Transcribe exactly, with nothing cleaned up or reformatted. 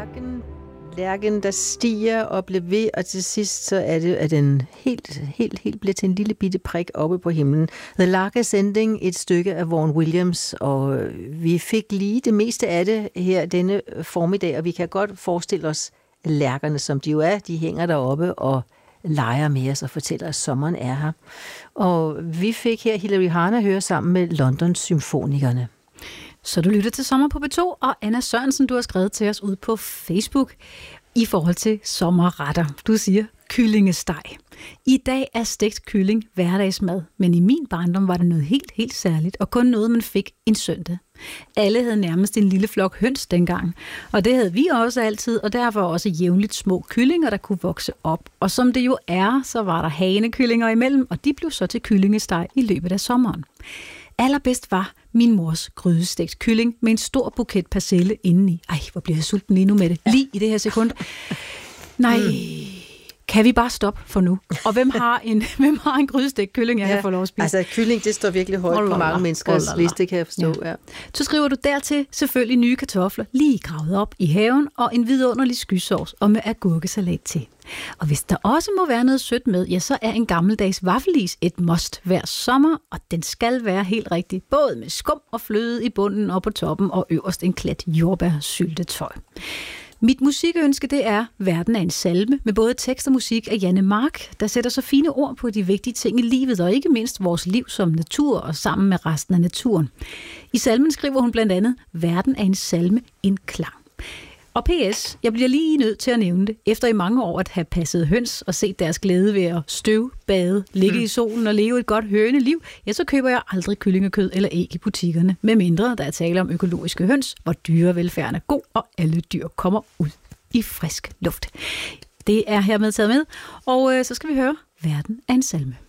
lærken, lærken, der stiger og bliver ved, og til sidst så er det, at den helt, helt, helt bliver til en lille bitte prik oppe på himlen. The Lark Ascending, et stykke af Vaughan Williams, og vi fik lige det meste af det her denne formiddag, og vi kan godt forestille os lærkerne, som de jo er. De hænger deroppe og leger med os og fortæller, at sommeren er her. Og vi fik her Hilary Hahn høre sammen med Londons Symfonikerne. Så du lytter til Sommer på B to, og Anna Sørensen, du har skrevet til os ud på Facebook i forhold til sommerretter. Du siger kyllingesteg. I dag er stegt kylling hverdagsmad, men i min barndom var det noget helt, helt særligt, og kun noget, man fik en søndag. Alle havde nærmest en lille flok høns dengang, og det havde vi også altid, og derfor også jævnligt små kyllinger, der kunne vokse op. Og som det jo er, så var der hanekyllinger imellem, og de blev så til kyllingesteg i løbet af sommeren. Allerbedst var min mors grydestegt kylling med en stor buket persille indeni. Ej, hvor bliver jeg sulten lige nu med det. Lige i det her sekund. Nej, kan vi bare stoppe for nu? Og hvem har en, hvem har en grydestegt kylling, jeg ja, kan få lov at spise? Altså, kylling, det står virkelig højt oh, på mange menneskers oh, liste, kan jeg forstå. Ja. Ja. Så skriver du dertil selvfølgelig nye kartofler, lige gravet op i haven, og en vidunderlig skysovs og med agurkesalat til. Og hvis der også må være noget sødt med, ja, så er en gammeldags vaffelis et must hver sommer, og den skal være helt rigtig, både med skum og fløde i bunden og på toppen, og øverst en klat jordbærsyltetøj. Mit musikønske, det er Verden er en salme, med både tekst og musik af Janne Mark, der sætter så fine ord på de vigtige ting i livet, og ikke mindst vores liv som natur og sammen med resten af naturen. I salmen skriver hun blandt andet, Verden er en salme, en klang. Og P S, jeg bliver lige nødt til at nævne det. Efter i mange år at have passet høns og set deres glæde ved at støv, bade, ligge hmm. i solen og leve et godt høneliv, ja, så køber jeg aldrig kyllingekød eller æg i butikkerne, med mindre der er tale om økologiske høns, hvor dyrevelfærden er god, og alle dyr kommer ud i frisk luft. Det er hermed taget med, og øh, så skal vi høre Verden er en salme.